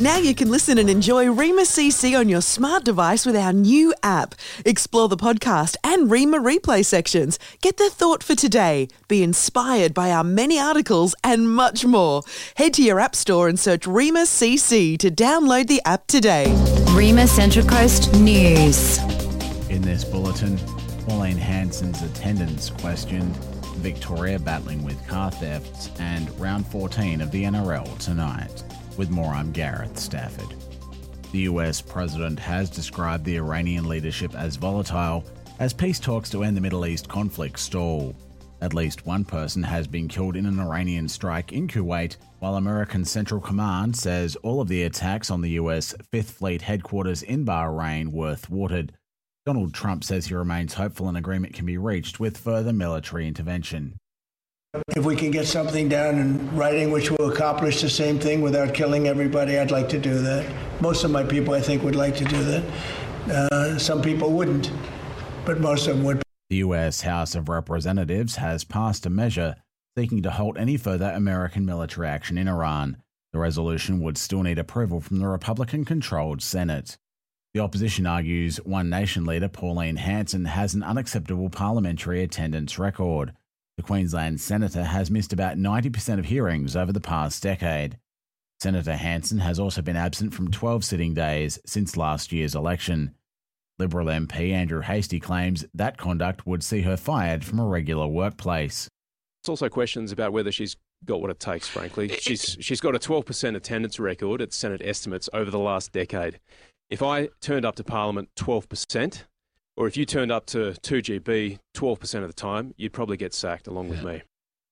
Now you can listen and enjoy Rima CC on your smart device with our new app. Explore the podcast and Rima replay sections. Get the thought for today. Be inspired by our many articles and much more. Head to your app store and search Rima CC to download the app today. Rima Central Coast News. In this bulletin, Pauline Hanson's attendance questioned, Victoria battling with car thefts, and round 14 of the NRL tonight. With more, I'm Gareth Stafford. The US president has described the Iranian leadership as volatile as peace talks to end the Middle East conflict stall. At least one person has been killed in an Iranian strike in Kuwait, while American Central Command says all of the attacks on the US Fifth Fleet headquarters in Bahrain were thwarted. Donald Trump says he remains hopeful an agreement can be reached with further military intervention. If we can get something down in writing which will accomplish the same thing without killing everybody, I'd like to do that. Most of my people, I think, would like to do that. Some people wouldn't, but most of them would. The US House of Representatives has passed a measure seeking to halt any further American military action in Iran. The resolution would still need approval from the Republican-controlled Senate. The opposition argues One Nation leader Pauline Hanson has an unacceptable parliamentary attendance record. The Queensland senator has missed about 90% of hearings over the past decade. Senator Hanson has also been absent from 12 sitting days since last year's election. Liberal MP Andrew Hastie claims that conduct would see her fired from a regular workplace. It's also questions about whether she's got what it takes, frankly. She's got a 12% attendance record at Senate estimates over the last decade. If I turned up to Parliament 12%, or if you turned up to 2GB 12% of the time, you'd probably get sacked along with me.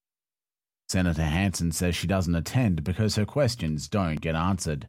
Senator Hanson says she doesn't attend because her questions don't get answered.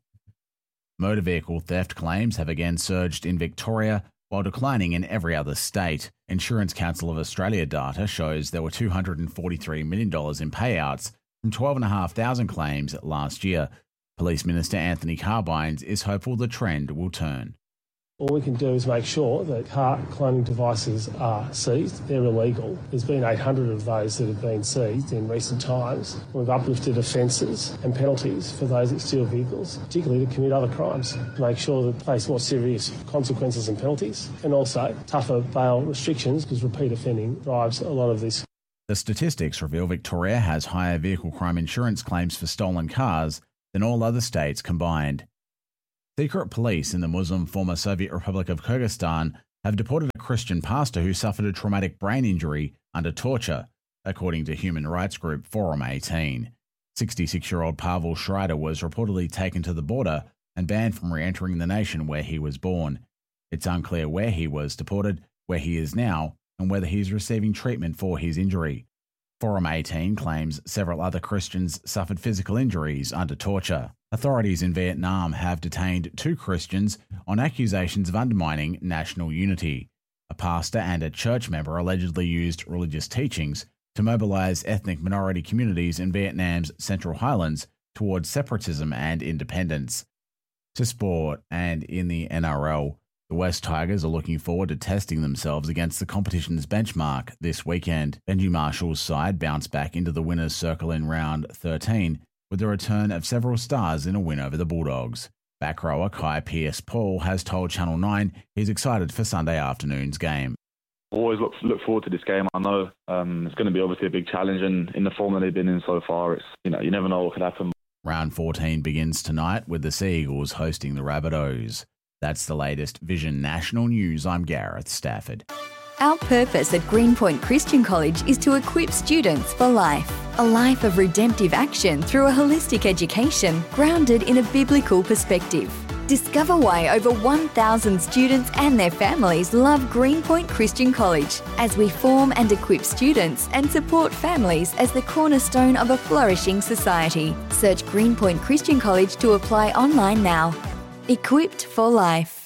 Motor vehicle theft claims have again surged in Victoria while declining in every other state. Insurance Council of Australia data shows there were $243 million in payouts from 12,500 claims last year. Police Minister Anthony Carbines is hopeful the trend will turn. All we can do is make sure that car cloning devices are seized. They're illegal. There's been 800 of those that have been seized in recent times. We've uplifted offences and penalties for those that steal vehicles, particularly to commit other crimes, to make sure that they face more serious consequences and penalties, and also tougher bail restrictions because repeat offending drives a lot of this. The statistics reveal Victoria has higher vehicle crime insurance claims for stolen cars than all other states combined. Secret police in the Muslim former Soviet Republic of Kyrgyzstan have deported a Christian pastor who suffered a traumatic brain injury under torture, according to human rights group Forum 18. 66-year-old Pavel Schreider was reportedly taken to the border and banned from re-entering the nation where he was born. It's unclear where he was deported, where he is now, and whether he is receiving treatment for his injury. Forum 18 claims several other Christians suffered physical injuries under torture. Authorities in Vietnam have detained 2 Christians on accusations of undermining national unity. A pastor and a church member allegedly used religious teachings to mobilize ethnic minority communities in Vietnam's Central Highlands towards separatism and independence. To sport, and in the NRL, the West Tigers are looking forward to testing themselves against the competition's benchmark this weekend. Benji Marshall's side bounced back into the winner's circle in round 13 with the return of several stars in a win over the Bulldogs. Back rower Kai Pearce-Paul has told Channel 9 he's excited for Sunday afternoon's game. Always look forward to this game. I know it's going to be obviously a big challenge, and in the form that they've been in so far, it's you never know what could happen. Round 14 begins tonight with the Sea Eagles hosting the Rabbitohs. That's the latest Vision National News. I'm Gareth Stafford. Our purpose at Greenpoint Christian College is to equip students for life. A life of redemptive action through a holistic education grounded in a biblical perspective. Discover why over 1,000 students and their families love Greenpoint Christian College as we form and equip students and support families as the cornerstone of a flourishing society. Search Greenpoint Christian College to apply online now. Equipped for life.